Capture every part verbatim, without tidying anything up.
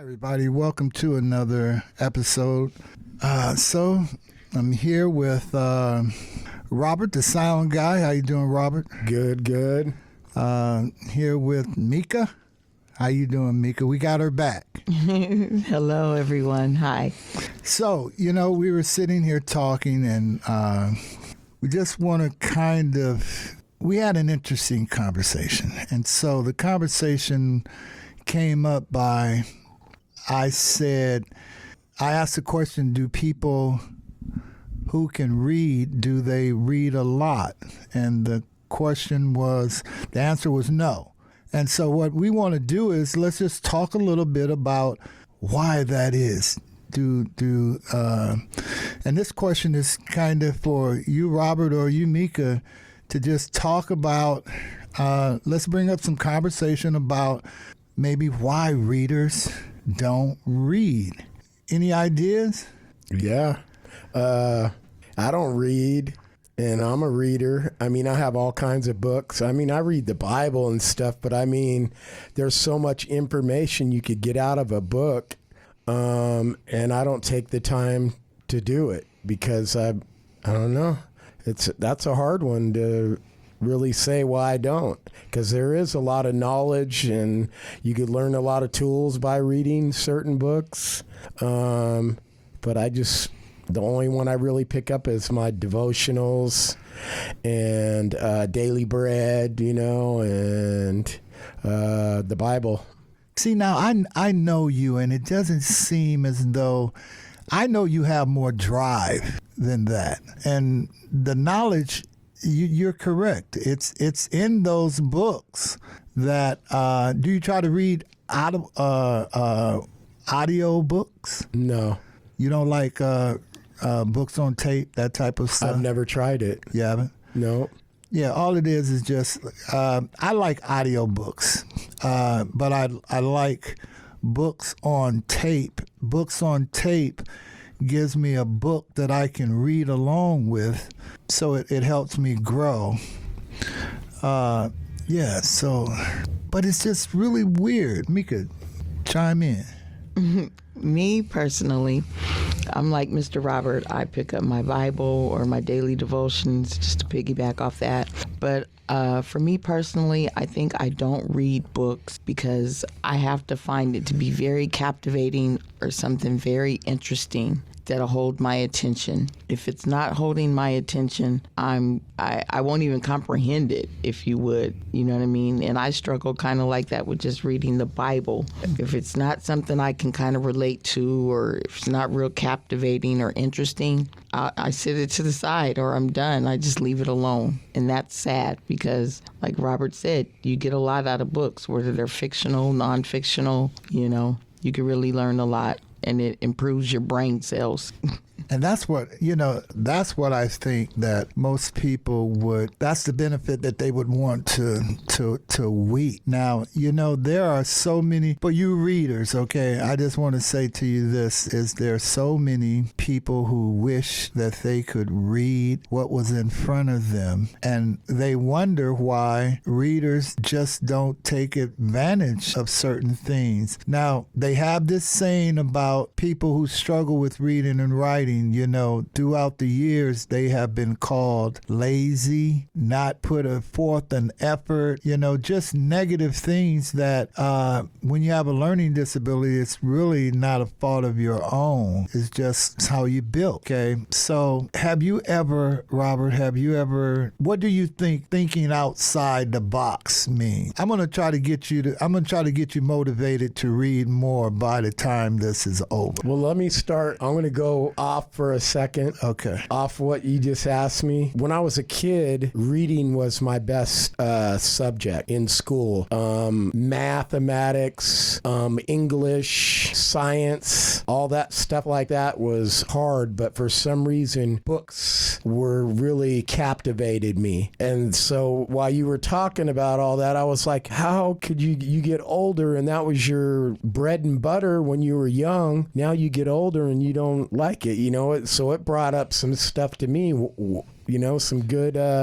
everybody. Welcome to another episode. Uh, so, I'm here with uh, Robert, the silent guy. How you doing, Robert? Good, good. Uh, here with Mika. How you doing, Mika? We got her back. Hello, everyone. Hi. So, you know, we were sitting here talking, and uh, we just want to kind of, we had an interesting conversation. And so the conversation came up by, I said, I asked the question, do people who can read, do they read a lot? And the question was, the answer was no. And so what we want to do is let's just talk a little bit about why that is. Do do uh, and this question is kind of for you, Robert, or you, Mika, to just talk about. Uh, let's bring up some conversation about maybe why readers don't read. Any ideas? Yeah. Uh, I don't read, and I'm a reader. I mean, I have all kinds of books. I mean, I read the Bible and stuff, but I mean, there's so much information you could get out of a book, um, and I don't take the time to do it because I, I don't know. It's that's a hard one to really say why I don't, because there is a lot of knowledge and you could learn a lot of tools by reading certain books. Um, but I just, the only one I really pick up is my devotionals and uh, Daily Bread, you know, and uh, the Bible. See, now I, I know you, and it doesn't seem as though, I know you have more drive than that. And the knowledge, you, you're correct. It's it's in those books that, uh, do you try to read out of, uh, uh, audio books? No. You don't like uh, uh, books on tape, that type of stuff? I've never tried it. You haven't? No. Yeah, all it is is just, uh, I like audio books, uh, but I, I like books on tape. Books on tape gives me a book that I can read along with, so it, it helps me grow. Uh, yeah, so, but it's just really weird. Mika, chime in. Me personally, I'm like Mister Robert. I pick up my Bible or my daily devotions just to piggyback off that. But uh, for me personally, I think I don't read books because I have to find it to be very captivating or something very interesting that'll hold my attention. If it's not holding my attention, I'm I, I won't even comprehend it, if you would. You know what I mean? And I struggle kind of like that with just reading the Bible. If it's not something I can kind of relate to, or if it's not real captivating or interesting, I, I sit it to the side, or I'm done. I just leave it alone. And that's sad because, like Robert said, you get a lot out of books, whether they're fictional, non-fictional, you know, you can really learn a lot. And it improves your brain cells. And that's what, you know, that's what I think that most people would, that's the benefit that they would want to to to read. Now, you know, there are so many, for you readers, okay, I just want to say to you this, is there are so many people who wish that they could read what was in front of them. And they wonder why readers just don't take advantage of certain things. Now, they have this saying about people who struggle with reading and writing. You know, throughout the years, they have been called lazy, not put a forth an effort, you know, just negative things that uh, when you have a learning disability, it's really not a fault of your own. It's just how you built, okay? So have you ever, Robert, have you ever, what do you think thinking outside the box means? I'm going to try to get you to, I'm going to try to get you motivated to read more by the time this is over. Well, let me start. I'm going to go off for a second. Okay. Off what you just asked me. When I was a kid, reading was my best uh, subject in school. Um, mathematics, um, English, science, all that stuff like that was hard, but for some reason, books were really captivated me. And so while you were talking about all that, I was like, how could you, you get older and that was your bread and butter when you were young? Now you get older and you don't like it, you know? So it brought up some stuff to me, you know, some good uh,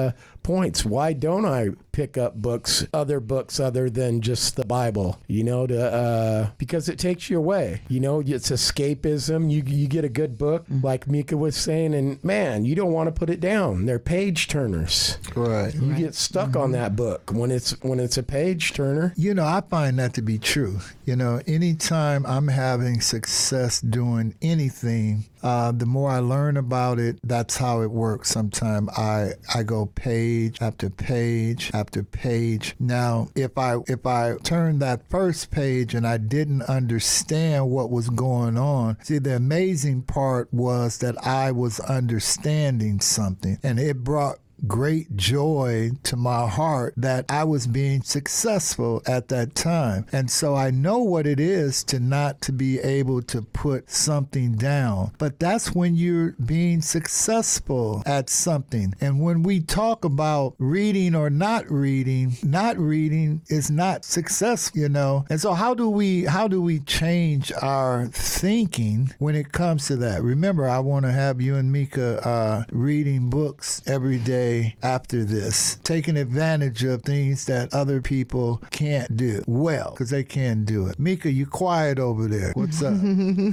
points. Why don't I pick up books, other books other than just the Bible? You know, to uh, because it takes you away. You know, it's escapism. You you get a good book, like Mika was saying, and man, you don't want to put it down. They're page turners. Right. You get stuck on that book when it's when it's a page turner. You know, I find that to be true. You know, anytime I'm having success doing anything, uh, the more I learn about it, that's how it works. Sometimes I I go page after page after page. Now, if I if I turn that first page and I didn't understand what was going on, see, the amazing part was that I was understanding something, and it brought great joy to my heart that I was being successful at that time. And so I know what it is to not to be able to put something down. But that's when you're being successful at something. And when we talk about reading or not reading, not reading is not success, you know. And so how do we how do we change our thinking when it comes to that? Remember, I want to have you and Mika uh, reading books every day after this, taking advantage of things that other people can't do well, because they can't do it. Mika, you quiet over there. What's up?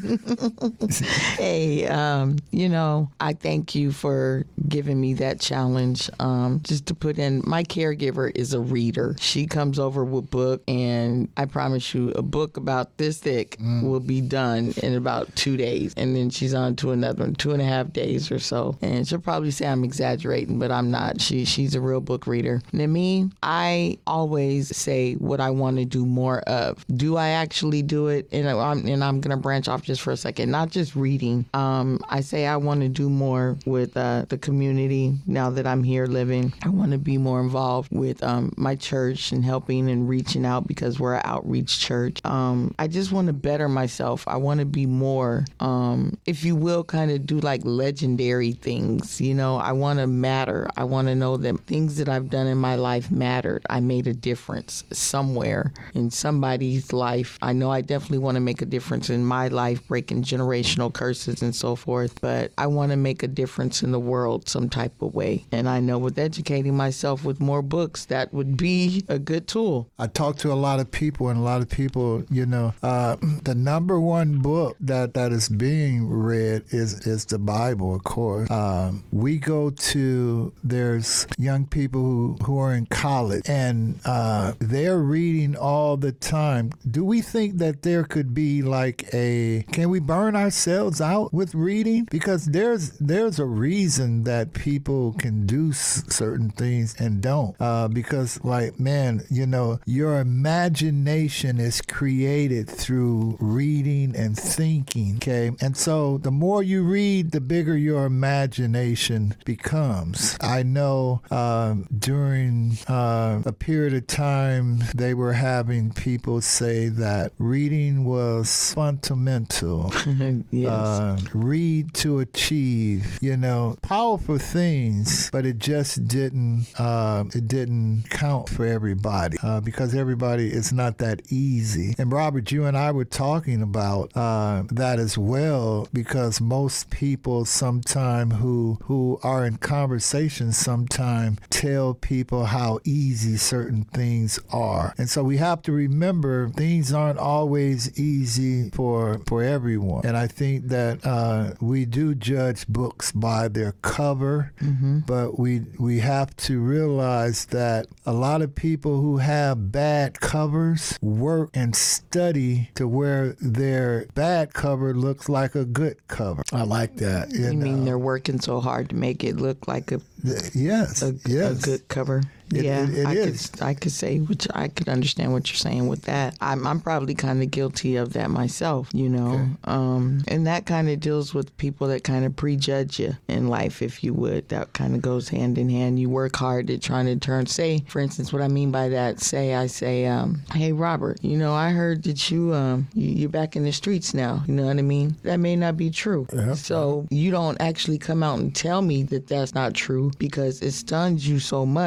Hey, um, you know, I thank you for giving me that challenge. Um, just to put in, my caregiver is a reader. She comes over with book, and I promise you, a book about this thick mm. will be done in about two days, and then she's on to another one, two and a half days or so. And she'll probably say I'm exaggerating, but I'm not. She she's a real book reader. And to me, I always say what I want to do more of. Do I actually do it? And I'm and I'm gonna branch off just for a second. Not just reading. Um, I say I want to do more with uh, the community now that I'm here living. I want to be more involved with um, my church and helping and reaching out because we're an outreach church. Um, I just want to better myself. I want to be more, um, if you will, kind of do like legendary things. You know, I want to matter. I want to know that things that I've done in my life mattered. I made a difference somewhere in somebody's life. I know I definitely want to make a difference in my life, breaking generational curses and so forth, but I want to make a difference in the world some type of way. And I know with educating myself with more books, that would be a good tool. I talk to a lot of people, and a lot of people, you know, uh, the number one book that, that is being read is, is the Bible, of course. Um, we go to, there's young people who, who are in college, and uh, they're reading all the time. Do we think that there could be like a, can we burn ourselves out with reading? Because there's there's a reason that people can do s- certain things and don't. Uh, because like, man, you know, your imagination is created through reading and thinking, okay? And so the more you read, the bigger your imagination becomes. I know um, during uh, a period of time, they were having people say that reading was fundamental. Yes. Uh, read to achieve, you know, powerful things, but it just didn't, uh, it didn't count for everybody uh, because everybody is not that easy. And Robert, you and I were talking about uh, that as well, because most people sometime who who are in conversation sometime tell people how easy certain things are. And so we have to remember things aren't always easy for for everyone. And I think that uh, we do judge books by their cover, mm-hmm. but we we have to realize that a lot of people who have bad covers work and study to where their bad cover looks like a good cover. I like that. You, You mean know. they're working so hard to make it look like a Yes, a, yes. a good cover? It- yeah, it- it I is. could I could say which I could understand what you're saying with that. I'm I'm probably kind of guilty of that myself, you know. Okay. Um, and that kind of deals with people that kind of prejudge you in life, if you would. That kind of goes hand in hand. You work hard at trying to turn. Say, for instance, what I mean by that. Say I say, um, hey Robert, you know, I heard that you um you, you're back in the streets now. You know what I mean? That may not be true. Yeah. So you don't actually come out and tell me that that's not true because it stuns you so much to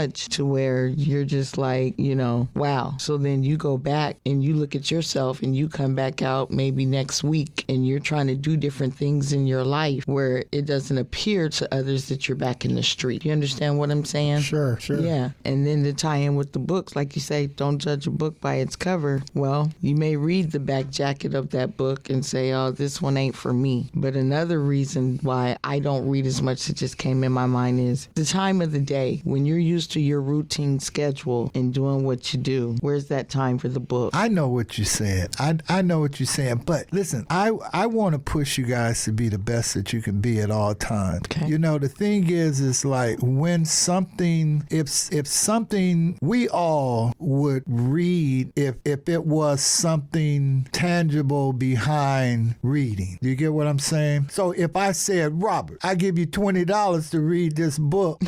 where you're just like, you know, wow. So then you go back and you look at yourself and you come back out maybe next week and you're trying to do different things in your life where it doesn't appear to others that you're back in the street. You understand what I'm saying? Sure, sure. Yeah. And then to tie in with the books, like you say, don't judge a book by its cover. Well, you may read the back jacket of that book and say, oh, this one ain't for me. But another reason why I don't read as much that just came in my mind is the time of the day when you're used to your routine schedule and doing what you do. Where's that time for the book? I know what you're saying. I, I know what you're saying. But listen, I, I want to push you guys to be the best that you can be at all times. Okay. You know, the thing is, is like when something, if if something, we all would read if, if it was something tangible behind reading. Do you get what I'm saying? So if I said, Robert, I give you twenty dollars to read this book,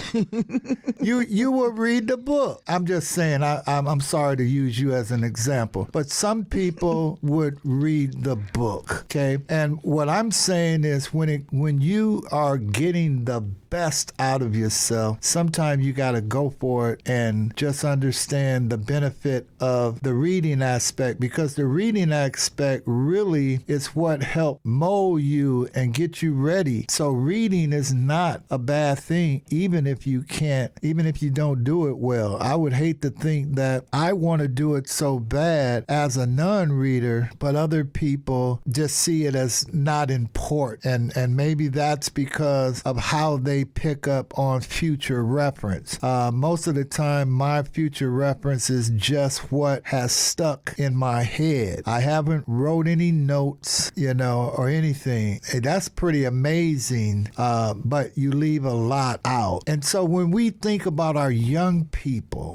you you will read the book. I'm just saying, I, I'm, I'm sorry to use you as an example, but some people would read the book, okay? And what I'm saying is when it when you are getting the best out of yourself, sometimes you got to go for it and just understand the benefit of the reading aspect, because the reading aspect really is what helped mold you and get you ready. So reading is not a bad thing, even if you can't, even if you don't do it well. I would hate to think that I want to do it so bad as a non-reader, but other people just see it as not important. And, and maybe that's because of how they pick up on future reference. Uh, most of the time, my future reference is just what has stuck in my head. I haven't wrote any notes, you know, or anything. Hey, that's pretty amazing, uh, but you leave a lot out. And so when we think about our young people,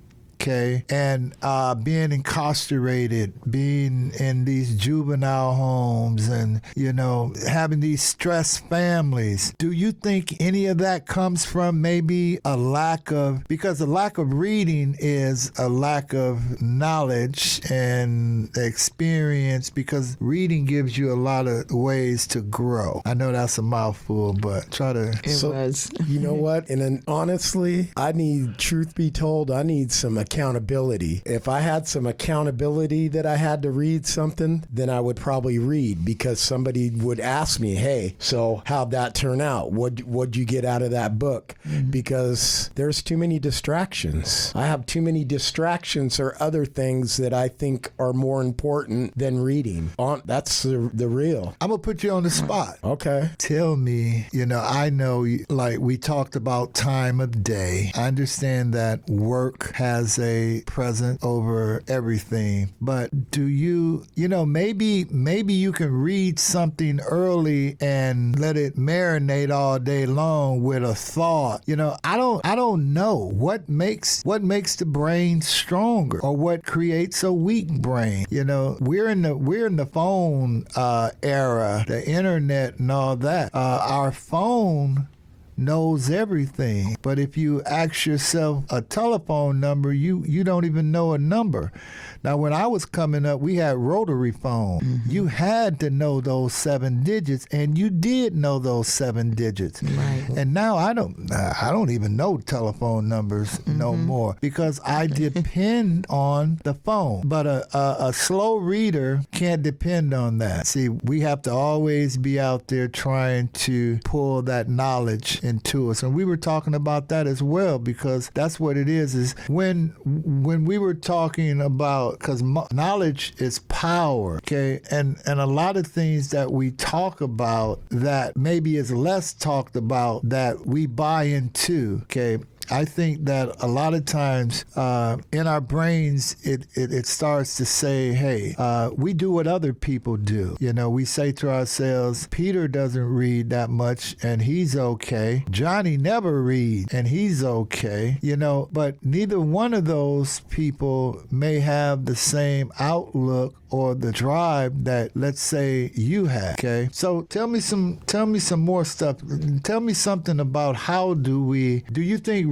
okay, and uh, being incarcerated, being in these juvenile homes, and, you know, having these stressed families, do you think any of that comes from maybe a lack of, because a lack of reading is a lack of knowledge and experience, because reading gives you a lot of ways to grow. I know that's a mouthful, but try to... It So- was. You know what? And then honestly, I need, truth be told, I need some accountability. If I had some accountability that I had to read something, then I would probably read, because somebody would ask me, hey, so how'd that turn out? What, what'd you get out of that book? Mm-hmm. Because there's too many distractions. I have too many distractions or other things that I think are more important than reading. On, that's the, the real. I'm going to put you on the spot. Okay. Tell me, you know, I know, like we talked about time of day. I understand that work has a presence over everything, but do you, you know, maybe, maybe you can read something early and let it marinate all day long with a thought. You know, I don't, I don't know what makes, what makes the brain stronger or what creates a weak brain. You know, we're in the, we're in the phone uh, era, the internet and all that. Uh, our phone knows everything, but if you ask yourself a telephone number, you you don't even know a number. Now, when I was coming up, we had rotary phone. Mm-hmm. You had to know those seven digits, and you did know those seven digits. Right. And now I don't I don't even know telephone numbers mm-hmm. no more, because I depend on the phone. But a, a, a slow reader can't depend on that. See, we have to always be out there trying to pull that knowledge into us. And we were talking about that as well, because that's what it is, is when when we were talking about, because knowledge is power, okay? And and a lot of things that we talk about that maybe is less talked about that we buy into, okay? I think that a lot of times uh, in our brains, it, it, it starts to say, hey, uh, we do what other people do. You know, we say to ourselves, Peter doesn't read that much and he's okay. Johnny never reads and he's okay. You know, but neither one of those people may have the same outlook or the drive that, let's say, you have. Okay, so tell me some, tell me some more stuff. Tell me something about how do we? Do you think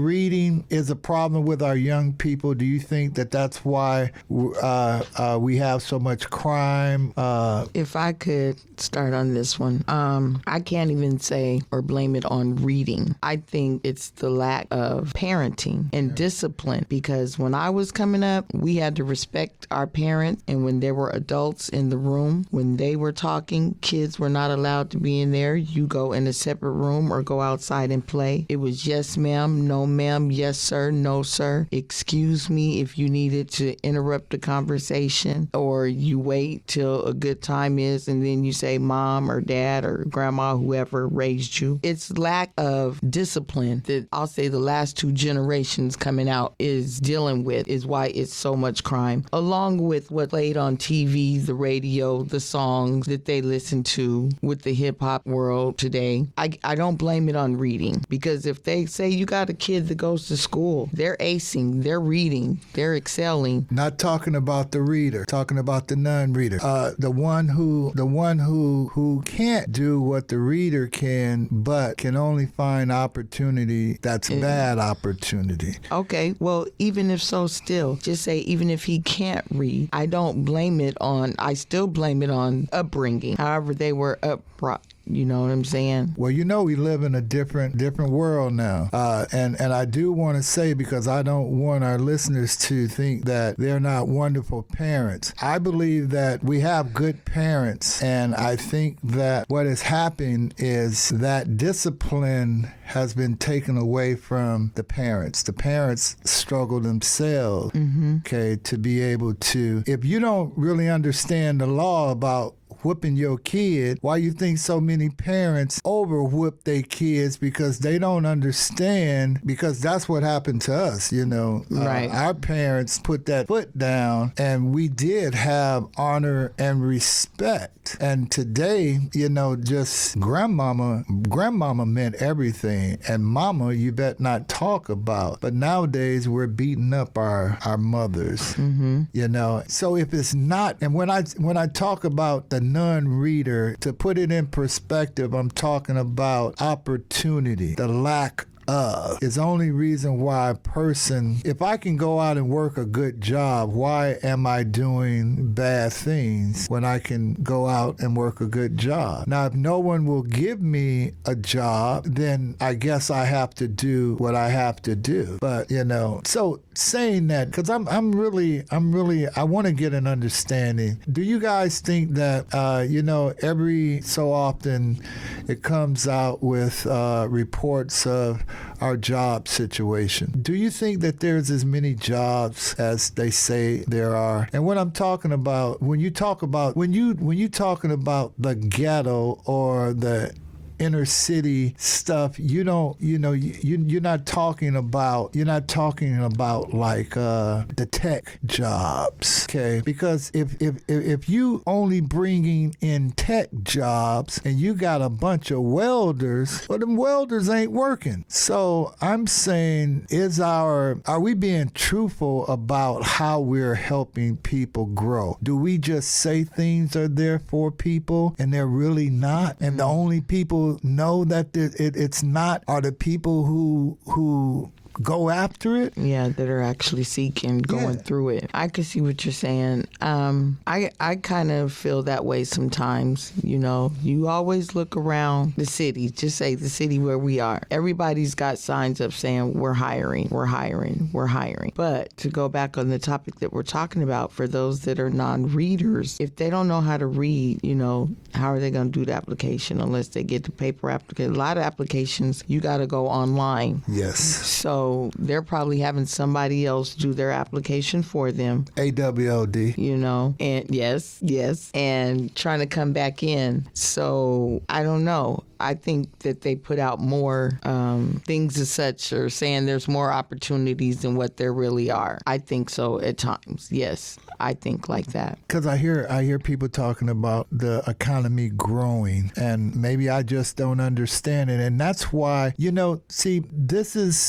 reading is a problem with our young people? Do you think that that's why uh, uh, we have so much crime? Uh, If I could start on this one, um, I can't even say or blame it on reading. I think it's the lack of parenting and discipline, because when I was coming up, we had to respect our parents, and when there were adults in the room, when they were talking, kids were not allowed to be in there. You go in a separate room or go outside and play. It was yes ma'am, no ma'am, yes sir, no sir, excuse me if you needed to interrupt the conversation, or you wait till a good time is and then you say mom or dad or grandma, whoever raised you. It's lack of discipline that I'll say the last two generations coming out is dealing with, is why it's so much crime, along with what played on T V, the radio, the songs that they listen to with the hip hop world today. I, I don't blame it on reading, because if they say you got a kid that goes to school, they're acing, they're reading, they're excelling. Not talking about the reader, talking about the non-reader. Uh, the one who, the one who, who can't do what the reader can, but can only find opportunity that's Yeah. bad opportunity. Okay, well, even if so, still, just say even if he can't read, I don't blame it on, I still blame it on upbringing, however they were up brought. You know what I'm saying? Well, you know, we live in a different different world now, uh, and and I do want to say, because I don't want our listeners to think that they're not wonderful parents. I believe that we have good parents, and I think that what has happened is that discipline has been taken away from the parents. The parents struggle themselves, mm-hmm. okay, to be able to. If you don't really understand the law about whooping your kid, why you think so many parents over whoop their kids? Because they don't understand, because that's what happened to us, you know. Right. Uh, our parents put that foot down, and we did have honor and respect. And today, you know, just grandmama, grandmama meant everything, and mama you bet not talk about. But nowadays we're beating up our, our mothers, mm-hmm. you know. So if it's not, and when I when I talk about the non-reader, to put it in perspective, I'm talking about opportunity, the lack of is the only reason why a person, if I can go out and work a good job, why am I doing bad things when I can go out and work a good job? Now, if no one will give me a job, then I guess I have to do what I have to do. But, you know, so saying that, because I'm I'm really, I'm really, I want to get an understanding. Do you guys think that, uh, you know, every so often it comes out with uh, reports of our job situation? Do you think that there's as many jobs as they say there are? And what I'm talking about, when you talk about, when you when you talking about the ghetto or the inner city stuff, you don't, you know, you, you're not talking about, you're not talking about like uh, the tech jobs, okay? Because if, if, if you only bringing in tech jobs and you got a bunch of welders, well, them welders ain't working. So I'm saying, is our, are we being truthful about how we're helping people grow? Do we just say things are there for people and they're really not? And the only people know that it, it, it's not are the people who who go after it? Yeah, that are actually seeking, going Yeah. through it. I can see what you're saying. Um, I I kind of feel that way sometimes. You know, you always look around the city, just say the city where we are. Everybody's got signs up saying we're hiring, we're hiring, we're hiring. But to go back on the topic that we're talking about, for those that are non-readers, if they don't know how to read, you know, how are they going to do the application unless they get the paper application? A lot of applications, you got to go online. Yes. So they're probably having somebody else do their application for them, A W O D. you know, and yes, yes, and trying to come back in. So I don't know. I think that they put out more um, things as such, or saying there's more opportunities than what there really are. I think so at times. Yes, I think like that. Because I hear I hear people talking about the economy growing, and maybe I just don't understand it. And that's why, you know, see, this is what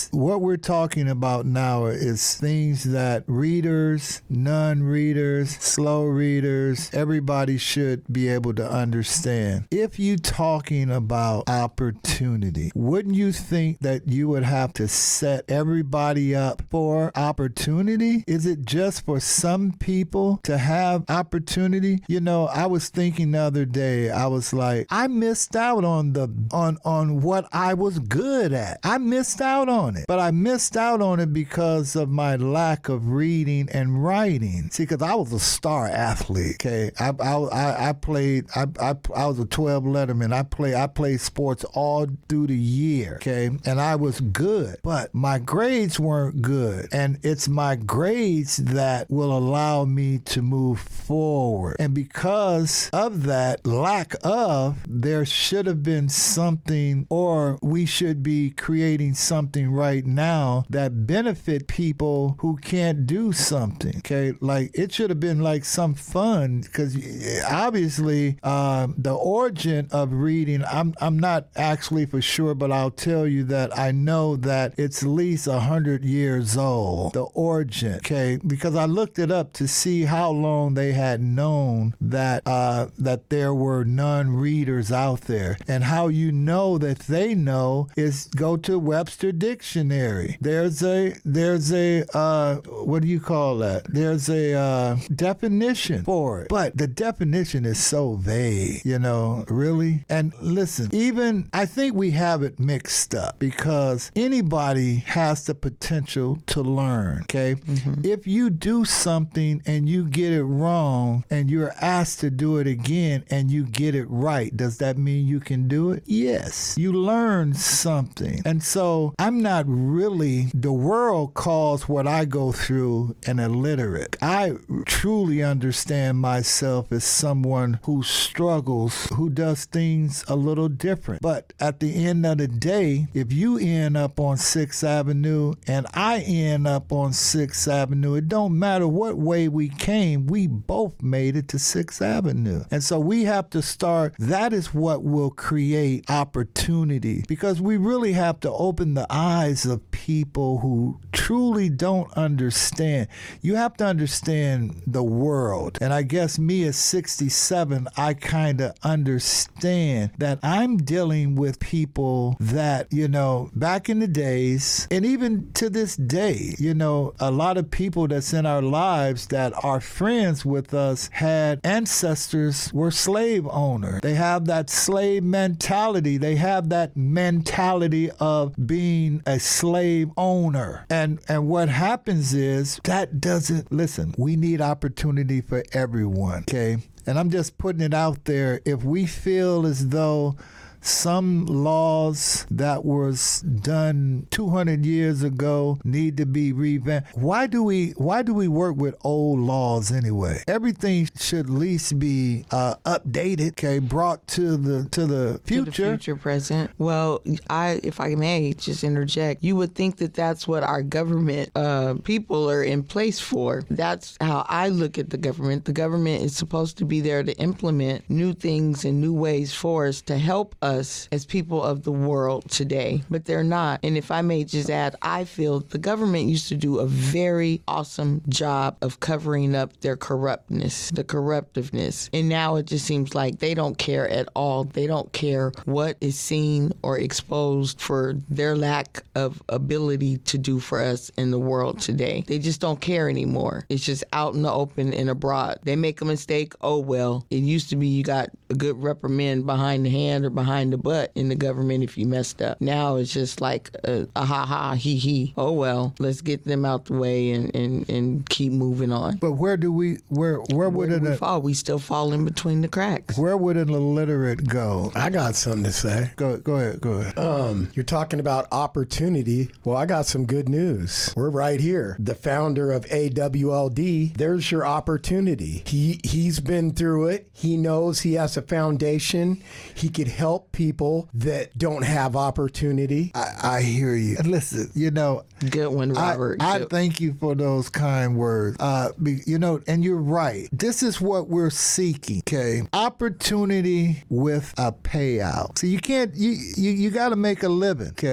we're talking about now is things that readers, non-readers, slow readers, everybody should be able to understand. If you talking about opportunity, wouldn't you think that you would have to set everybody up for opportunity? Is it just for some people to have opportunity? You know, I was thinking the other day, I was like, I missed out on the on on what I was good at. I missed out on it, but I missed out on it because of my lack of reading and writing. See, because I was a star athlete. Okay, I I, I, I played. I, I I was a twelve letterman. I play I played sports all through the year. Okay, and I was good, but my grades weren't good, and it's my grades that will allow me to move forward. And because of that lack of, there should have been something, or we should be creating something right now that benefit people who can't do something. Okay, like it should have been like some fun, because obviously uh, the origin of reading, I'm I'm not actually for sure, but I'll tell you that I know that it's at least a hundred years old. The origin, okay, because I looked it up to see how long they had known that uh, that there were non-readers out there, and how you know that they know is go to Webster Dictionary. There's a there's a uh, what do you call that? There's a uh, definition for it, but the definition is so vague, you know, really. And listen, even I think we have it mixed up, because anybody has the potential to learn. Okay, mm-hmm. If you do something and you get it wrong and you're asked to do it again and you get it right, does that mean you can do it? Yes, you learn something. And so I'm not really, the world calls what I go through an illiterate. I truly understand myself as someone who struggles, who does things a little different. But at the end of the day, if you end up on sixth Avenue and I end up on sixth Avenue, it don't matter what way we came, we both made it to sixth Avenue. And so we have to start, that is what will create opportunity, because we really have to open the eyes of people who truly don't understand. You have to understand the world. And I guess me at sixty-seven, I kind of understand that I'm dealing with people that, you know, back in the days, and even to this day, you know, a lot of people that's in our lives that are friends with us had ancestors were slave owners. They have that slave mentality. They have that mentality of being a slave owner. And and what happens is that doesn't, listen, we need opportunity for everyone, okay? And I'm just putting it out there. If we feel as though some laws that was done two hundred years ago need to be revamped, Why do we why do we work with old laws anyway? Everything should at least be uh, updated, okay, brought to the to the future. To the future present. Well, I, if I may just interject, you would think that that's what our government uh, people are in place for. That's how I look at the government. The government is supposed to be there to implement new things and new ways for us to help us as people of the world today, but they're not. And if I may just add, I feel the government used to do a very awesome job of covering up their corruptness, the corruptiveness. And now it just seems like they don't care at all. They don't care what is seen or exposed for their lack of ability to do for us in the world today. They just don't care anymore. It's just out in the open and abroad. They make a mistake, oh well. It used to be you got a good reprimand behind the hand or behind the butt in the government if you messed up. Now it's just like a, a ha ha he he. Oh well, let's get them out the way and, and, and keep moving on. But where do we where where would Where it do we fall? We still fall in between the cracks. where would an illiterate go? I got something to say. Go go ahead, go ahead. Um, you're talking about opportunity. Well, I got some good news. We're right here. The founder of A W L D, there's your opportunity. He he's been through it. He knows he has a foundation. He could help people that don't have opportunity. I, I hear you. And listen, you know, Good one, Robert. I, I Good. thank you for those kind words. Uh, be, you know, and you're right. This is what we're seeking. Okay, opportunity with a payout. So you can't. You you, you got to make a living. Okay.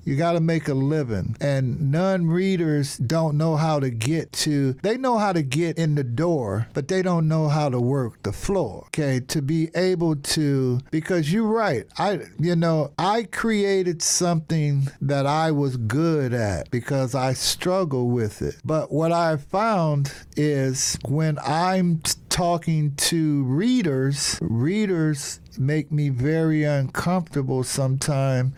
You got to make a living. And non-readers don't know how to get to, they know how to get in the door, but they don't know how to work the floor, okay? To be able to, because you're right. I, you know, I created something that I was good at because I struggle with it. But what I found is when I'm talking to readers, readers make me very uncomfortable sometimes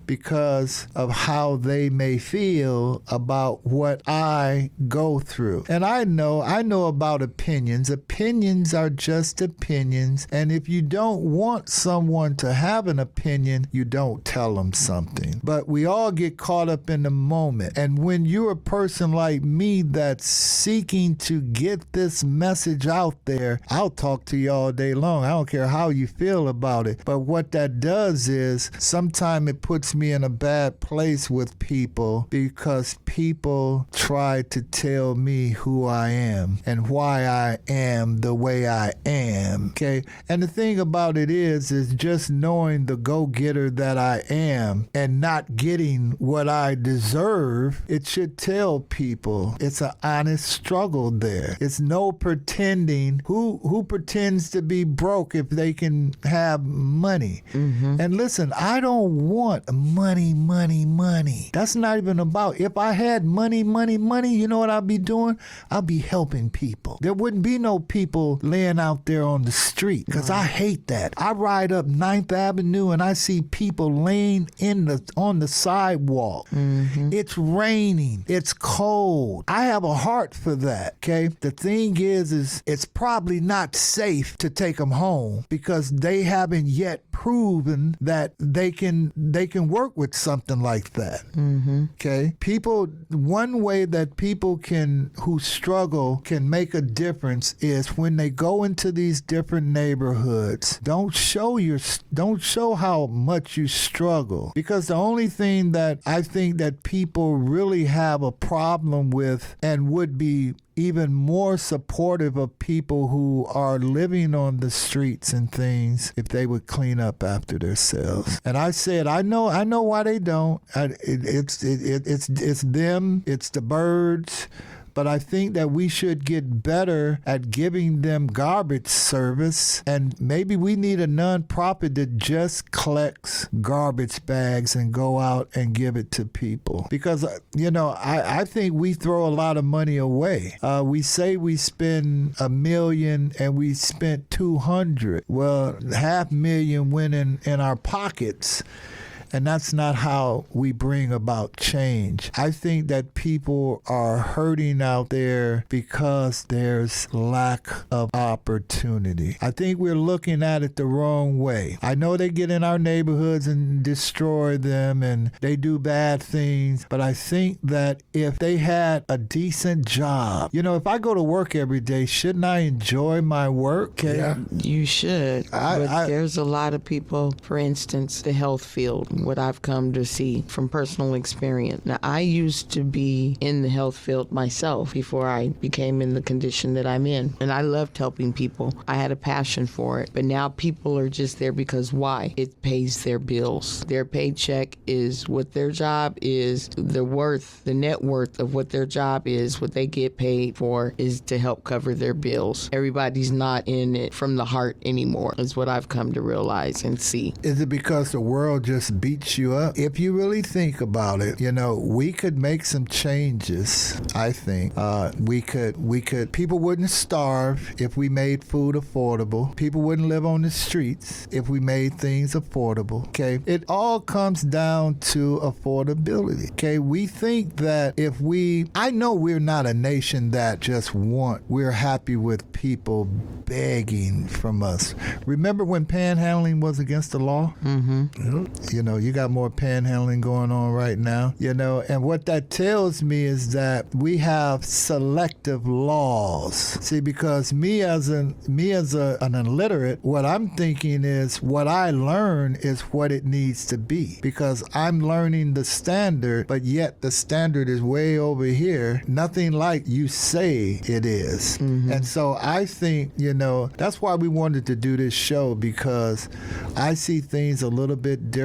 because of how they may feel about what I go through. And I know, I know about opinions. Opinions are just opinions. And if you don't want someone to have an opinion, you don't tell them something. But we all get caught up in the moment. And when you're a person like me that's seeking to get this message out there, I'll talk to you all day long. I don't care how you feel about it. But what that does is sometimes it puts me in a bad place with people because people try to tell me who I am and why I am the way I am. Okay. And the thing about it is, is just knowing the go-getter that I am and not getting what I deserve, it should tell people it's an honest struggle there. It's no pretending. Who who pretends to be broke if they can have money? Mm-hmm. And listen, I don't want money, money, money. That's not even about, if I had money, money, money, you know what I'd be doing? I'd be helping people. There wouldn't be no people laying out there on the street because right. I hate that. I ride up Ninth Avenue and I see people laying in the on the sidewalk. Mm-hmm. It's raining. It's cold. I have a heart for that, okay? The thing is, is it's probably not safe to take them home because they haven't yet proven that they can they can work with something like that. Mm-hmm. Okay, people. One way that people can who struggle can make a difference is when they go into these different neighborhoods. Don't show your don't show how much you struggle, because the only thing that I think that people really have a problem with and would be even more supportive of people who are living on the streets and things if they would clean up after themselves. And I said, I know, I know why they don't. I, it, it's it, it, it's it's them, it's the birds. But I think that we should get better at giving them garbage service, and maybe we need a nonprofit that just collects garbage bags and go out and give it to people. Because, you know, I, I think we throw a lot of money away. Uh, we say we spend a million and we spent two hundred. Well, half million went in, in our pockets. And that's not how we bring about change. I think that people are hurting out there because there's lack of opportunity. I think we're looking at it the wrong way. I know they get in our neighborhoods and destroy them and they do bad things, but I think that if they had a decent job, you know, if I go to work every day, shouldn't I enjoy my work? Okay? Yeah. You should. I, but I, there's a lot of people, for instance, the health field, what I've come to see from personal experience. Now, I used to be in the health field myself before I became in the condition that I'm in. And I loved helping people. I had a passion for it. But now people are just there because why? It pays their bills. Their paycheck is what their job is. The worth, the net worth of what their job is, what they get paid for is to help cover their bills. Everybody's not in it from the heart anymore, is what I've come to realize and see. Is it because the world just beats you up? If you really think about it, you know, we could make some changes. I think uh, we could. We could. People wouldn't starve if we made food affordable. People wouldn't live on the streets if we made things affordable. Okay, it all comes down to affordability. Okay, we think that if we, I know we're not a nation that just want. We're happy with people begging from us. Remember when panhandling was against the law? Mm-hmm. You know, you got more panhandling going on right now, you know, and what that tells me is that we have selective laws. See, because me as an me as a, an illiterate, what I'm thinking is what I learn is what it needs to be, because I'm learning the standard, but yet the standard is way over here, nothing like you say it is. Mm-hmm. And so I think, you know, that's why we wanted to do this show, because I see things a little bit different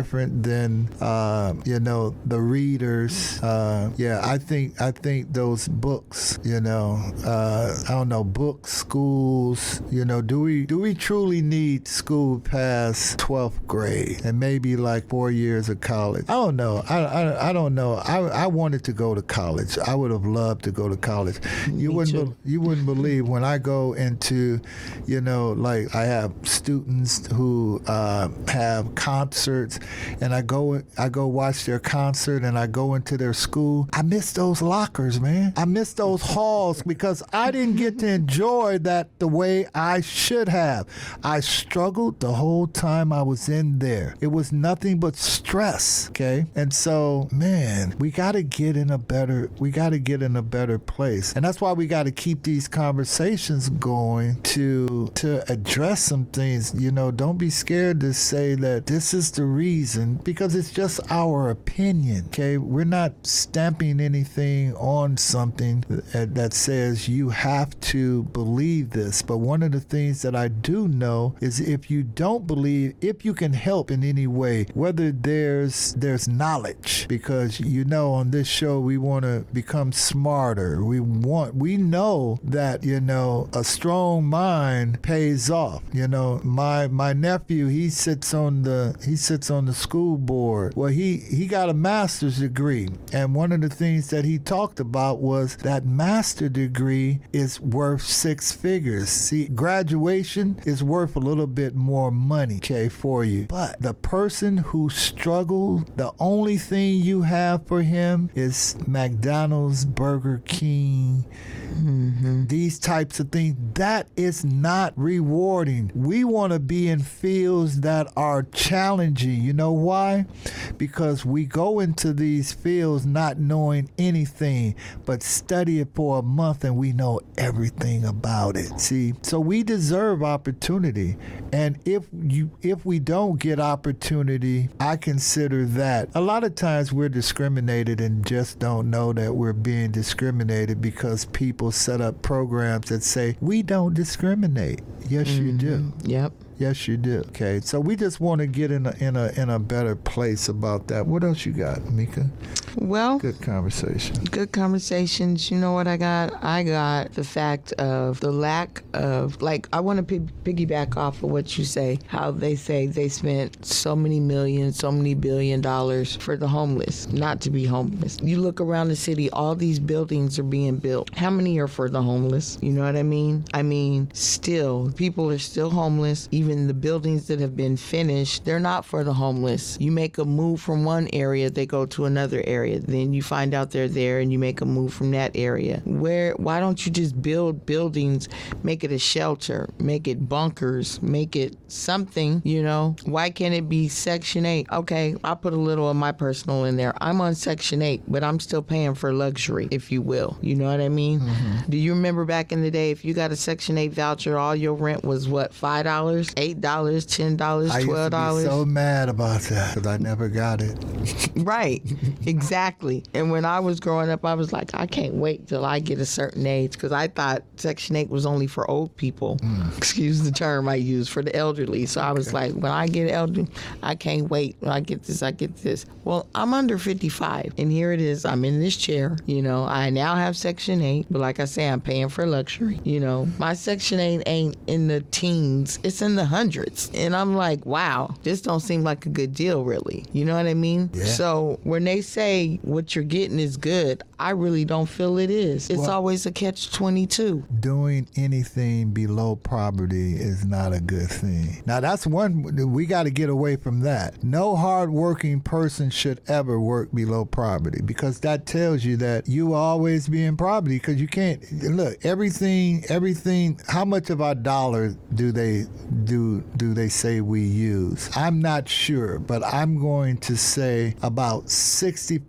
and then uh, you know the readers. Uh, yeah, I think I think those books. You know, uh, I don't know books, schools. You know, do we do we truly need school past twelfth grade and maybe like four years of college? I don't know. I I, I don't know. I I wanted to go to college. I would have loved to go to college. You Me wouldn't too. be, you wouldn't believe when I go into, you know, like I have students who uh, have concerts, and I go I go watch their concert, and I go into their school. I miss those lockers, man. I miss those halls because I didn't get to enjoy that the way I should have. I struggled the whole time I was in there. It was nothing but stress, okay? And so, man, we got to get in a better we got to get in a better place. And that's why we got to keep these conversations going to to address some things. You know, don't be scared to say that this is the reason, because it's just our opinion, okay? We're not stamping anything on something that, that says you have to believe this. But one of the things that I do know is if you don't believe, if you can help in any way, whether there's there's knowledge, because you know on this show we want to become smarter. We want we know that, you know, a strong mind pays off. You know, my my nephew, he sits on the he sits on the school board. Well, he he got a master's degree, and one of the things that he talked about was that master degree is worth six figures. See, graduation is worth a little bit more money, okay, for you. But the person who struggled, the only thing you have for him is McDonald's, Burger King, mm-hmm. these types of things. That is not rewarding. We want to be in fields that are challenging. You know why? Because we go into these fields not knowing anything, but study it for a month and we know everything about it. See, so we deserve opportunity, and if you if we don't get opportunity, I consider that a lot of times we're discriminated and just don't know that we're being discriminated because people set up programs that say we don't discriminate. Yes, mm-hmm. you do. Yep. Yes, you do. Okay, so we just want to get in a in a in a better place about that. What else you got, Mika? Well, good conversation. Good conversations. You know what I got? I got the fact of the lack of, like, I want to pig- piggyback off of what you say, how they say they spent so many millions, so many billion dollars for the homeless, not to be homeless. You look around the city, all these buildings are being built. How many are for the homeless? You know what I mean? I mean, still, people are still homeless. Even the buildings that have been finished, they're not for the homeless. You make a move from one area, they go to another area. Then you find out they're there and you make a move from that area. Where, why don't you just build buildings, make it a shelter, make it bunkers, make it something, you know? Why can't it be Section eight? Okay, I'll put a little of my personal in there. I'm on Section eight, but I'm still paying for luxury, if you will. You know what I mean? Mm-hmm. Do you remember back in the day, if you got a Section eight voucher, all your rent was what, five dollars, eight dollars, ten dollars, twelve dollars? I used to be so mad about that because I never got it. Right, exactly. Exactly. And when I was growing up, I was like, I can't wait till I get a certain age, because I thought Section eight was only for old people. Mm. Excuse the term I use, for the elderly. So I was okay. like, when I get elderly, I can't wait. When I get this, I get this. Well, I'm under fifty-five, and here it is. I'm in this chair. You know, I now have Section eight, but like I say, I'm paying for luxury. You know, my Section eight ain't in the teens. It's in the hundreds. And I'm like, wow, this don't seem like a good deal, really. You know what I mean? Yeah. So when they say what you're getting is good, I really don't feel it is. It's well, always a catch twenty-two. Doing anything below poverty is not a good thing. Now, that's one, we got to get away from that. No hardworking person should ever work below poverty, because that tells you that you will always be in poverty, because you can't, look, everything, everything, how much of our dollar do they, do, do they say we use? I'm not sure, but I'm going to say about sixty-five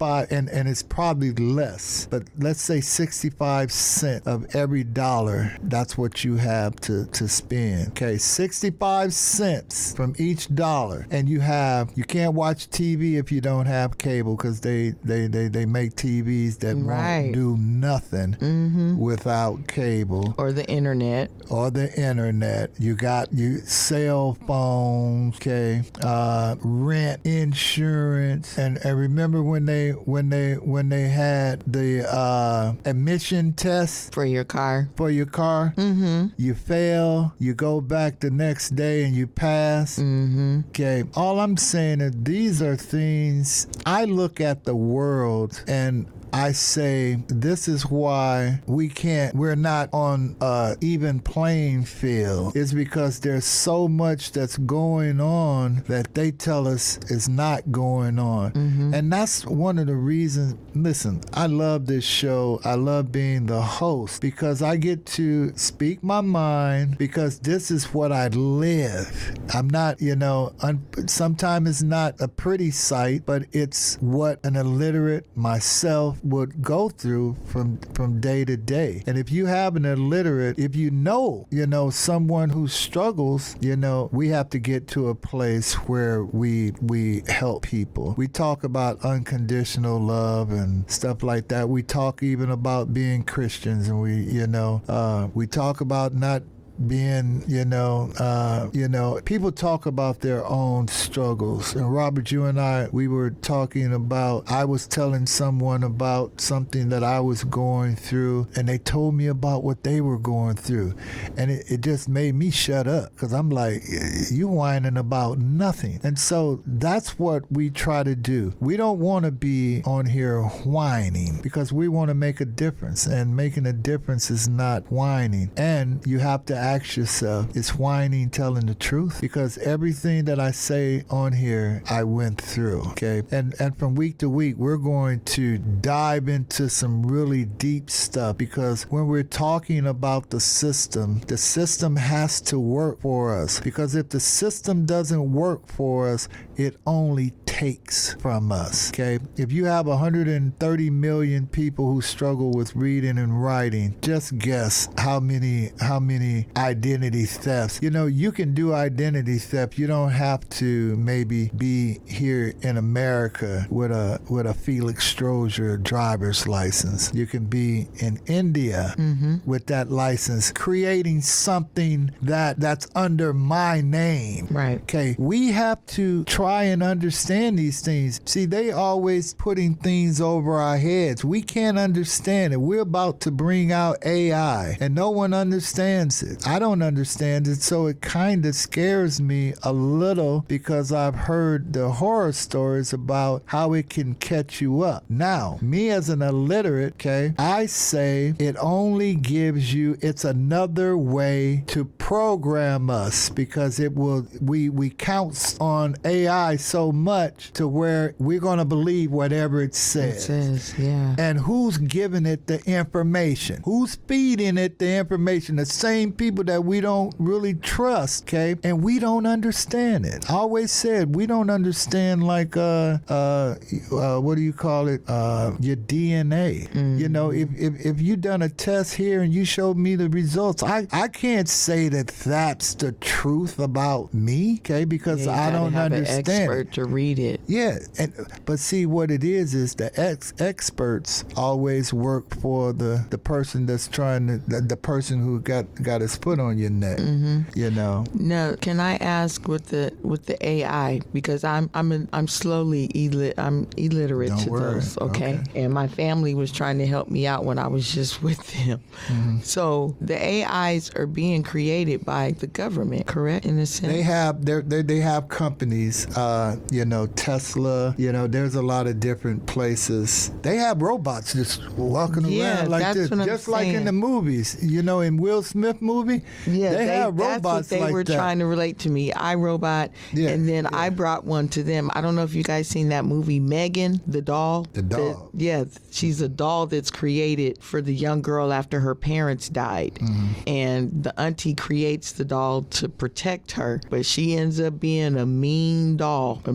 sixty-five, and, and it's probably less, but let's say sixty-five cents of every dollar, that's what you have to, to spend. Okay, sixty-five cents from each dollar. And you have, you can't watch T V if you don't have cable, because they, they, they, they make T Vs that Right. won't do nothing Mm-hmm. without cable. Or the internet. Or the internet. You got you cell phones, okay, uh, rent, insurance, and, and remember when they when they when they had the uh, emission test For your car. for your car. Mm-hmm. You fail, you go back the next day and you pass. Mm-hmm. Okay, all I'm saying is these are things. I look at the world and I say this is why we can't, we're not on a even playing field. It's because there's so much that's going on that they tell us is not going on. Mm-hmm. And that's one of the reasons, listen, I love this show. I love being the host because I get to speak my mind, because this is what I live. I'm not, you know, un- sometimes it's not a pretty sight, but it's what an illiterate myself would go through from from day to day. And if you have an illiterate, if you know, you know, someone who struggles, you know, we have to get to a place where we we help people. We talk about unconditional love and stuff like that. We talk even about being Christians, and we, you know, uh, we talk about not being, you know, uh, you know, people talk about their own struggles. And Robert, you and I, we were talking about, I was telling someone about something that I was going through, and they told me about what they were going through. And it, it just made me shut up, because I'm like, you whining about nothing. And so that's what we try to do. We don't want to be on here whining, because we want to make a difference, and making a difference is not whining. And you have to ask yourself, is whining telling the truth? Because everything that I say on here, I went through, okay? And and from week to week, we're going to dive into some really deep stuff, because when we're talking about the system, the system has to work for us. Because if the system doesn't work for us, it only takes from us, okay? If you have one hundred thirty million people who struggle with reading and writing, just guess how many how many identity thefts. You know, you can do identity theft. You don't have to maybe be here in America with a with a Felix Strozier driver's license. You can be in India Mm-hmm. with that license, creating something that that's under my name. Right. Okay, we have to try and understand these things. See, they always putting things over our heads. We can't understand it. We're about to bring out A I, and no one understands it. I don't understand it, so it kind of scares me a little, because I've heard the horror stories about how it can catch you up. Now, me as an illiterate, okay, I say it only gives you, it's another way to program us, because it will, we, we count on A I so much to where we're going to believe whatever it It says. says, yeah. And who's giving it the information? Who's feeding it the information? The same people that we don't really trust, okay? And we don't understand it. I always said we don't understand, like, uh, uh, uh what do you call it? Uh, your D N A. Mm-hmm. You know, if, if, if you done a test here and you showed me the results, I, I can't say that that's the truth about me, okay? Because Yeah, you I gotta don't have understand. an expert to read it. Yeah, and but see what it is is the ex- experts always work for the, the person that's trying to the, the person who got got his foot on your neck. Mm-hmm. You know. Now, can I ask with the with the A I, because I'm I'm an, I'm slowly illit I'm illiterate Don't to worry. those, okay? Okay. And my family was trying to help me out when I was just with them. Mm-hmm. So the A Is are being created by the government, correct? In a sense. They have they they they have companies, uh, you know, Tesla. You know, there's a lot of different places. They have robots just walking Yeah, around like that's this, what I'm just like in saying. the movies. You know, in Will Smith movie, Yeah, they, they, have that's robots what they like were that. trying to relate to me. I Robot, Yeah, and then yeah. I brought one to them. I don't know if you guys seen that movie, Megan, the doll. The That- doll. yeah, she's a doll that's created for the young girl after her parents died, Mm-hmm. and the auntie creates the doll to protect her, but she ends up being a mean doll, a mean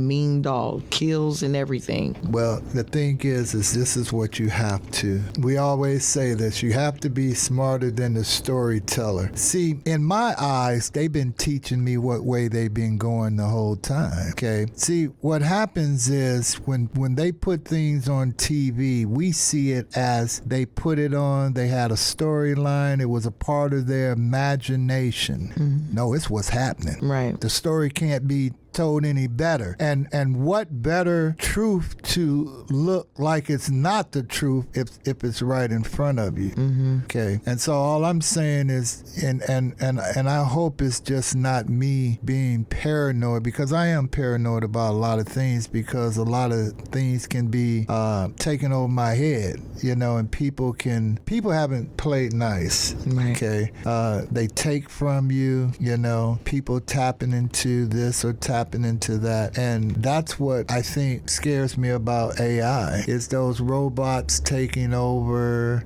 all, kills and everything. Well, the thing is, is this is what you have to. We always say this. You have to be smarter than the storyteller. See, in my eyes, they've been teaching me what way they've been going the whole time. Okay. See, what happens is when when they put things on T V, we see it as they put it on. They had a storyline. It was a part of their imagination. Mm-hmm. No, it's what's happening. Right. The story can't be told any better. And and what better truth to look like it's not the truth if if it's right in front of you. Mm-hmm. Okay. And so all I'm saying is, and and and and I hope it's just not me being paranoid, because I am paranoid about a lot of things, because a lot of things can be uh, taken over my head, you know, and people can people haven't played nice. Right. Okay. Uh, they take from you, you know, people tapping into this or tapping into that, and that's what I think scares me about A I, is those robots taking over.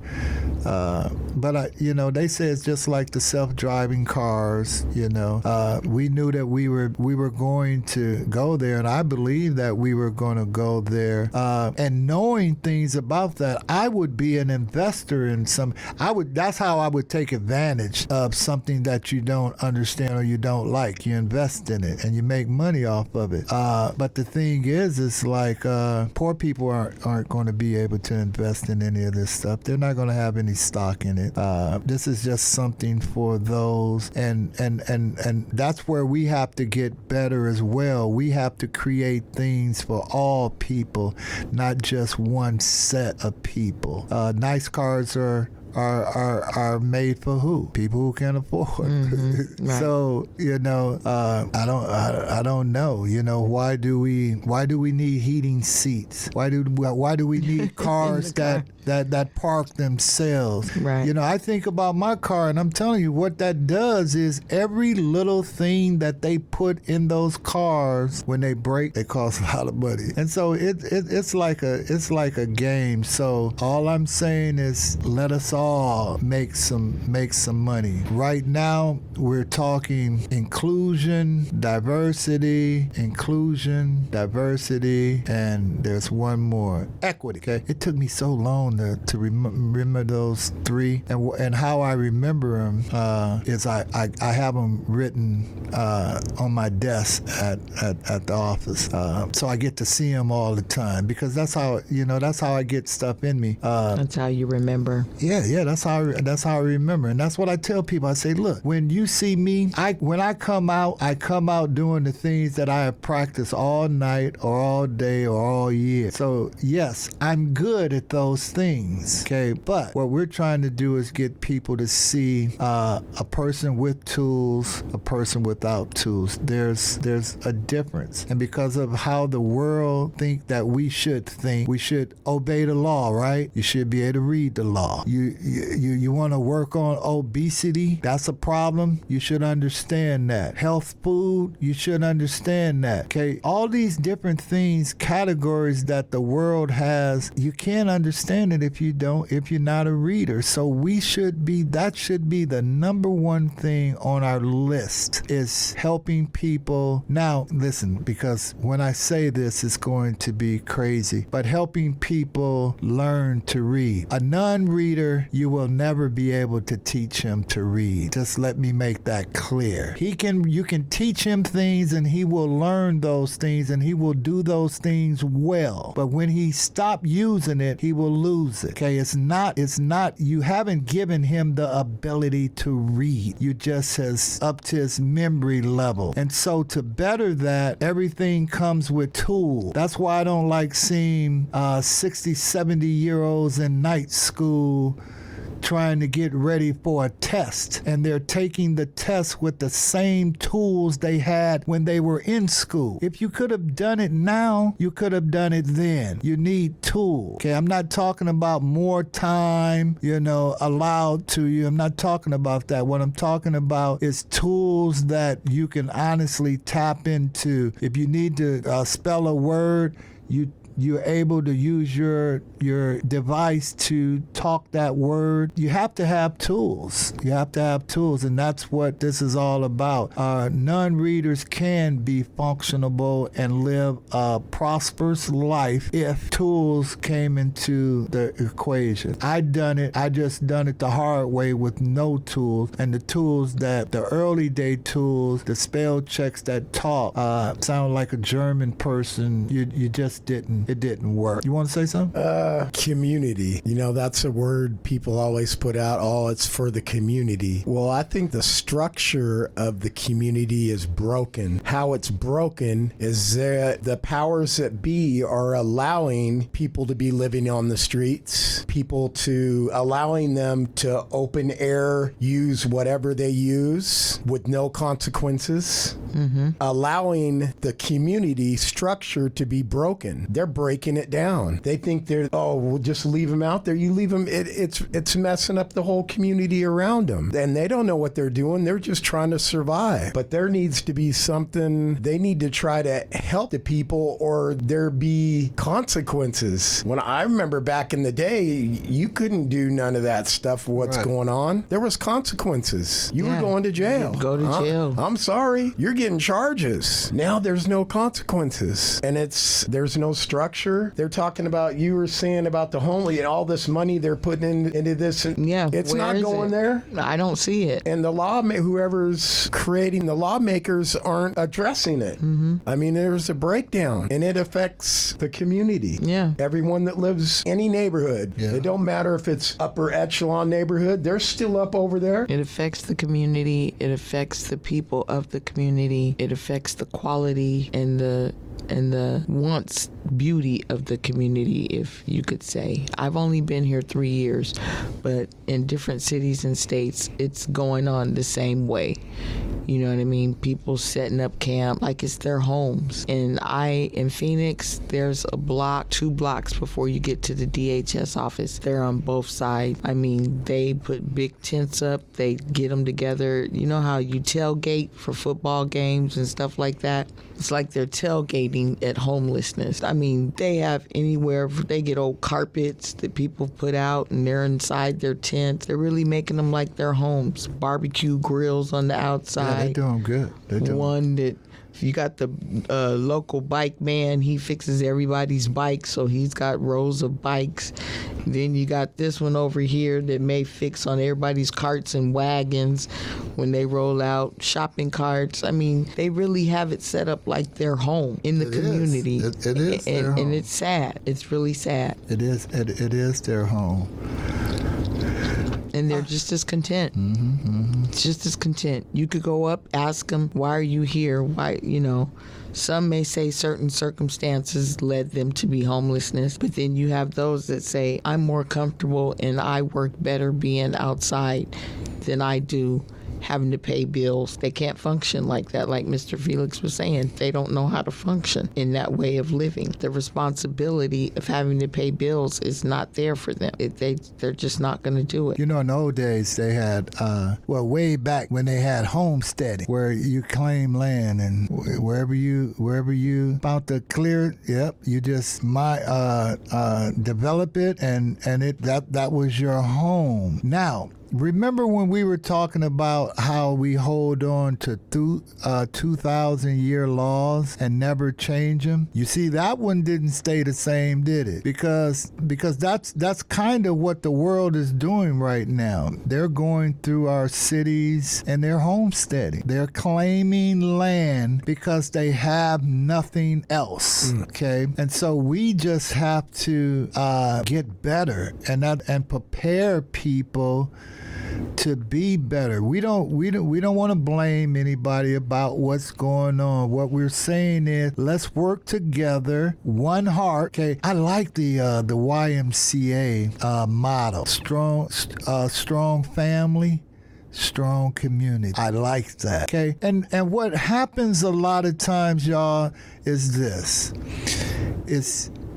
Uh, but I, you know, they say it's just like the self-driving cars. You know, uh, we knew that we were we were going to go there, and I believe that we were going to go there. Uh, and knowing things about that, I would be an investor in some. I would. That's how I would take advantage of something that you don't understand or you don't like. You invest in it, and you make money off of it. Uh, but the thing is, it's like uh, poor people aren't aren't going to be able to invest in any of this stuff. They're not going to have any stock in it. Uh, this is just something for those, and and and and that's where we have to get better as well. We have to create things for all people, not just one set of people. Uh, nice cars are. Are, are are made for who? People who can afford. Mm-hmm. Right. So you know, uh, I don't I, I don't know. You know, why do we why do we need heating seats? Why do why do we need cars car. that that that park themselves? Right. You know, I think about my car, and I'm telling you, what that does is every little thing that they put in those cars, when they break, it costs a lot of money. And so it, it it's like a it's like a game. So all I'm saying is, let us all make some make some money. Right now, we're talking inclusion, diversity, inclusion, diversity, and there's one more, equity. Okay, it took me so long to, to rem- remember those three, and and how I remember them uh, is I, I I have them written uh, on my desk at at, at the office, uh, so I get to see them all the time, because that's how you know that's how I get stuff in me. Uh, that's how you remember. Yeah, yeah. That's how I, that's how I remember, and that's what I tell people. I say, look, when you see me, I when I come out, I come out doing the things that I have practiced all night or all day or all year. So yes, I'm good at those things. Okay, but what we're trying to do is get people to see uh, a person with tools, a person without tools. There's there's a difference, and because of how the world think that we should think, we should obey the law, right? You should be able to read the law. You You, you, you want to work on obesity? That's a problem. You should understand that. Health food? You should understand that. Okay? All these different things, categories that the world has, you can't understand it if you don't, if you're not a reader. So we should be, that should be the number one thing on our list, is helping people. Now, listen, because when I say this, it's going to be crazy, but helping people learn to read. A non-reader, you will never be able to teach him to read. Just let me make that clear. He can, you can teach him things, and he will learn those things, and he will do those things well. But when he stops using it, he will lose it. Okay, it's not, it's not, you haven't given him the ability to read. You just has up to his memory level. And so to better that, everything comes with tools. That's why I don't like seeing uh, sixty, seventy year olds in night school trying to get ready for a test, and they're taking the test with the same tools they had when they were in school. If you could have done it now, you could have done it then. You need tools. Okay, I'm not talking about more time, you know, allowed to you. I'm not talking about that. What I'm talking about is tools that you can honestly tap into. If you need to uh, spell a word, you you're able to use your your device to talk that word. You have to have tools. You have to have tools, and that's what this is all about. Uh, non-readers can be functionable and live a prosperous life if tools came into the equation. I done it. I just done it the hard way with no tools, and the tools that the early day tools, the spell checks that talk, uh, sound like a German person. You you just didn't. It didn't work. You want to say something? Uh, community. You know, that's a word people always put out. Oh, it's for the community. Well, I think the structure of the community is broken. How it's broken is that the powers that be are allowing people to be living on the streets, people to allowing them to open air use whatever they use with no consequences, mm-hmm. allowing the community structure to be broken. They're breaking it down. They think they're, oh, we'll just leave them out there. You leave them, it, it's it's messing up the whole community around them. And they don't know what they're doing. They're just trying to survive. But there needs to be something, they need to try to help the people or there be consequences. When I remember back in the day, you couldn't do none of that stuff, what's Right. going on. There was consequences. You Yeah. were going to jail. You'd go to Uh, jail. I'm sorry. You're getting charges. Now there's no consequences. And it's there's no structure. They're talking about, you were saying about the homely and all this money they're putting in, into this. And Yeah, it's where not is going it? there. I don't see it. And the law, whoever's creating the lawmakers aren't addressing it. Mm-hmm. I mean, there's a breakdown, and it affects the community. Yeah. Everyone that lives any neighborhood. Yeah. It don't matter if it's upper echelon neighborhood. They're still up over there. It affects the community. It affects the people of the community. It affects the quality and the and the once beauty of the community, if you could say. I've only been here three years, but in different cities and states, it's going on the same way. You know what I mean? People setting up camp like it's their homes. And I, in Phoenix, there's a block, two blocks before you get to the D H S office. They're on both sides. I mean, they put big tents up. They get them together. You know how you tailgate for football games and stuff like that? It's like they're tailgating at homelessness. I mean, they have anywhere, they get old carpets that people put out and they're inside their tents. They're really making them like their homes. Barbecue grills on the outside. Yeah, they're doing good. They're doing One that, if you got the uh, local bike man, he fixes everybody's bikes, so he's got rows of bikes. Then you got this one over here that may fix on everybody's carts and wagons when they roll out, shopping carts. I mean, they really have it set up like their home in the It is. community. It- it is and, their and home. it's sad. It's really sad. It is. It, it is their home. And they're just as content. Mm-hmm, Just as content. You could go up, ask them, why are you here? Why, you know, some may say certain circumstances led them to be homelessness, but then you have those that say, I'm more comfortable and I work better being outside than I do having to pay bills. They can't function like that, like Mister Felix was saying. They don't know how to function in that way of living. The responsibility of having to pay bills is not there for them. It, they, they're just not going to do it. You know, in the old days, they had, uh, well, way back when they had homesteading, where you claim land and wh- wherever you wherever you about to clear, yep, you just my uh, uh, develop it, and and it that that was your home. Now, remember when we were talking about how we hold on to th- uh, two thousand year laws and never change them? You see, that one didn't stay the same, did it? Because because that's that's kind of what the world is doing right now. They're going through our cities and they're homesteading. They're claiming land because they have nothing else. Okay, and so we just have to uh, get better and that and prepare people to be better. We don't we don't we don't want to blame anybody about what's going on. What we're saying is let's work together, one heart. Okay, I like the uh, the Y M C A uh, model. Strong uh, strong family, strong community. I like that. Okay, and and what happens a lot of times, y'all, is this. It's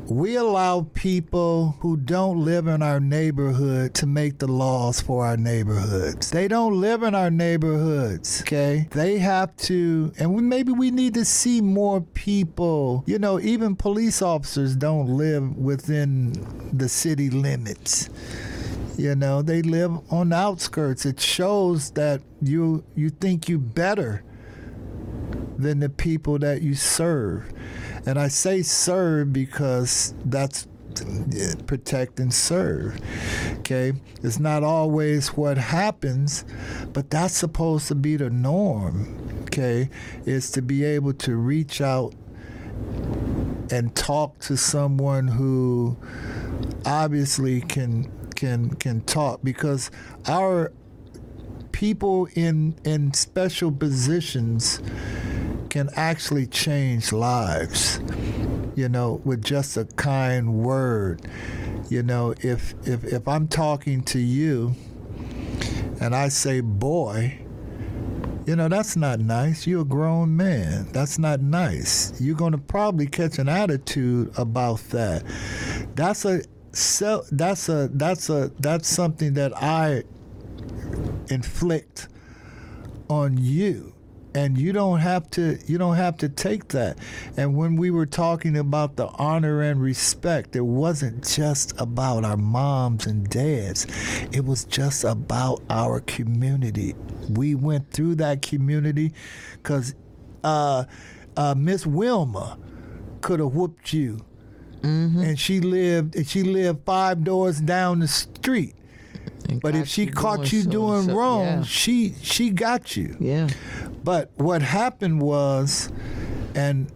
we allow people who don't live in our neighborhood to make the laws for our neighborhoods. They don't live in our neighborhoods, okay? They have to, and we, maybe we need to see more people. You know, even police officers don't live within the city limits. You know, they live on the outskirts. It shows that you you think you better than the people that you serve. And I say serve because that's protect and serve. Okay? It's not always what happens, but that's supposed to be the norm. Okay? Is to be able to reach out and talk to someone who obviously can can can talk, because our people in in special positions can actually change lives, you know, with just a kind word. You know, if if if I'm talking to you and I say boy, you know, that's not nice. You're a grown man. That's not nice. You're going to probably catch an attitude about that. That's a So that's a that's a that's something that I inflict on you, and you don't have to you don't have to take that. And when we were talking about the honor and respect, it wasn't just about our moms and dads. It was just about our community. We went through that community because uh, uh, Miss Wilma could have whooped you. Mm-hmm. And she lived she lived five doors down the street. And but if she caught you doing so, wrong, yeah. she she got you. Yeah. But what happened was, and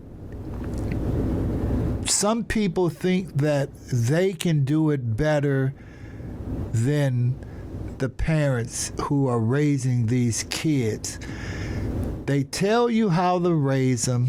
some people think that they can do it better than the parents who are raising these kids. They tell you how to raise them.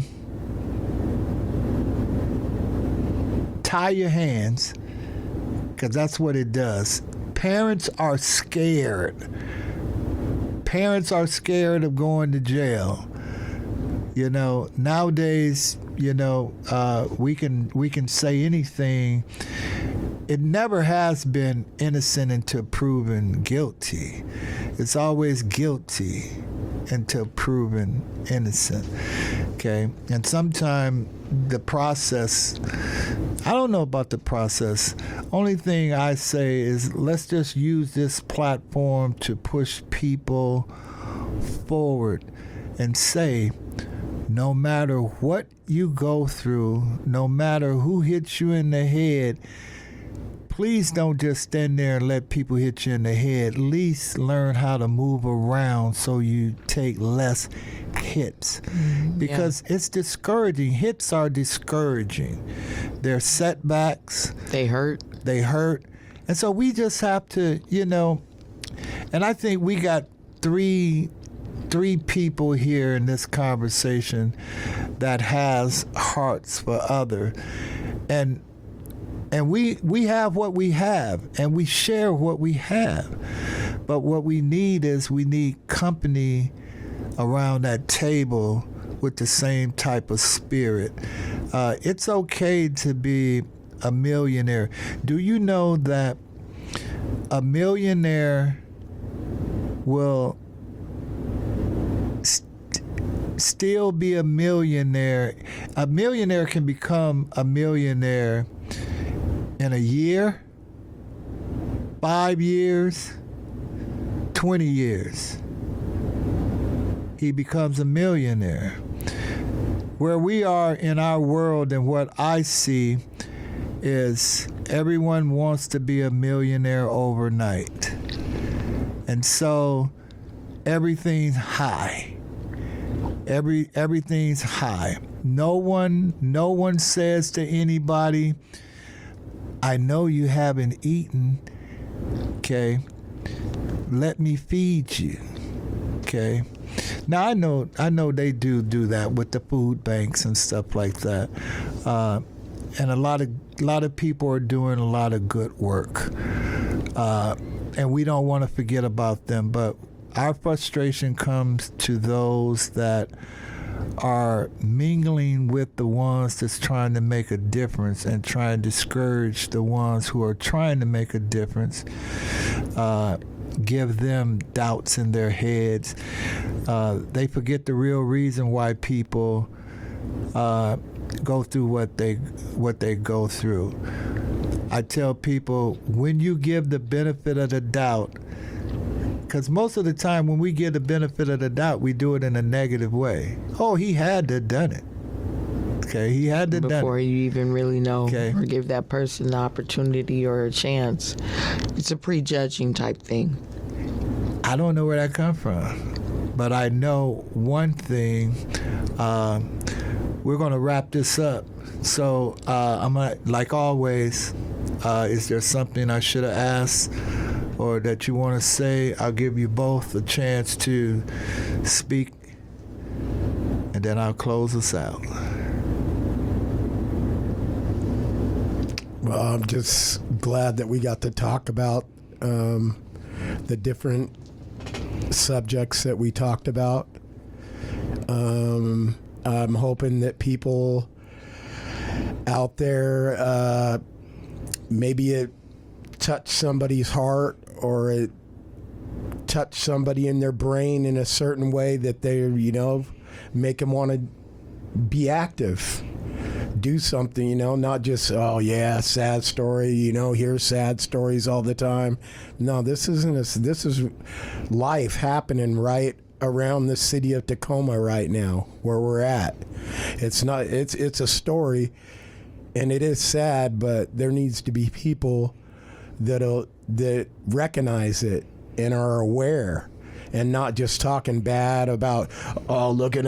Tie your hands, because that's what it does. Parents are scared. Parents are scared of going to jail. You know, nowadays, you know, uh, we can we can say anything. It never has been innocent until proven guilty. It's always guilty until proven innocent. Okay, and sometimes the process, I don't know about the process. Only thing I say is let's just use this platform to push people forward and say, no matter what you go through, no matter who hits you in the head, please don't just stand there and let people hit you in the head. At least learn how to move around so you take less hits. Mm, because yeah. It's discouraging. Hits are discouraging. They're setbacks. They hurt. They hurt. And so we just have to, you know, and I think we got three three people here in this conversation that has hearts for other. And And we, we have what we have, and we share what we have. But what we need is we need company around that table with the same type of spirit. Uh, it's okay to be a millionaire. Do you know that a millionaire will st- still be a millionaire? A millionaire can become a millionaire in a year, five years, twenty years. He becomes a millionaire. Where we are in our world and what I see is everyone wants to be a millionaire overnight. And so everything's high. Every everything's high. No one no one says to anybody, I know you haven't eaten, okay? Let me feed you, okay? Now I know I know they do do that with the food banks and stuff like that, uh, and a lot of a lot of people are doing a lot of good work, uh, and we don't want to forget about them. But our frustration comes to those that are mingling with the ones that's trying to make a difference and trying to discourage the ones who are trying to make a difference, uh, give them doubts in their heads. Uh, they forget the real reason why people uh, go through what they what they go through. I tell people, when you give the benefit of the doubt, because most of the time when we give the benefit of the doubt, we do it in a negative way. Oh, he had to have done it. Okay, he had to have done Before it. you even really know Okay. or give that person the opportunity or a chance. It's a prejudging type thing. I don't know where that come from, but I know one thing. Um, we're going to wrap this up. So uh, I'm gonna, like always, uh, is there something I should have asked or that you want to say? I'll give you both a chance to speak, and then I'll close us out. Well, I'm just glad that we got to talk about um, the different subjects that we talked about. Um, I'm hoping that people out there, uh, maybe it touched somebody's heart or it touched somebody in their brain in a certain way that they, you know, make them want to be active. Do something, you know, not just, oh yeah, sad story, you know, hear sad stories all the time. No, this isn't a, this is life happening right around the city of Tacoma right now where we're at. It's not, it's, it's a story and it is sad, but there needs to be people that'll, that recognize it and are aware and not just talking bad about, oh, look at